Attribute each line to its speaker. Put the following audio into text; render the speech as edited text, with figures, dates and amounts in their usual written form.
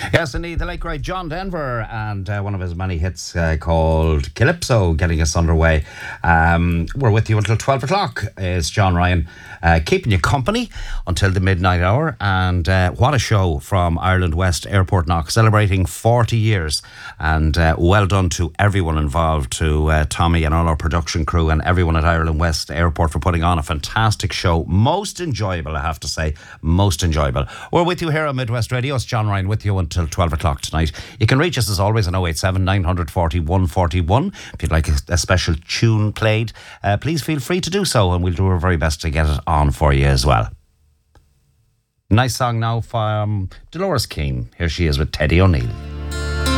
Speaker 1: Yes, indeed, the late great John Denver and one of his many hits called Calypso getting us underway. We're with you until 12 o'clock. It's John Ryan keeping you company until the midnight hour. And what a show from Ireland West Airport Knock, celebrating 40 years. And well done to everyone involved, to Tommy and all our production crew and everyone at Ireland West Airport for putting on a fantastic show. Most enjoyable, I have to say. Most enjoyable. We're with you here on Midwest Radio. It's John Ryan with you until 12 o'clock tonight. You can reach us as always on 087 940 141. If you'd like a special tune played, please feel free to do so, and we'll do our very best to get it on for you as well. Nice song now from Dolores Keane. Here she is with Teddy O'Neill.